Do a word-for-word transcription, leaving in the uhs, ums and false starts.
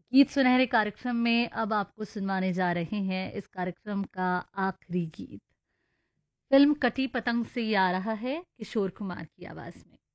गीत सुनहरे कार्यक्रम में अब आपको सुनवाने जा रहे हैं इस कार्यक्रम का आखिरी गीत। फिल्म कटी पतंग से ये आ रहा है किशोर कुमार की आवाज में।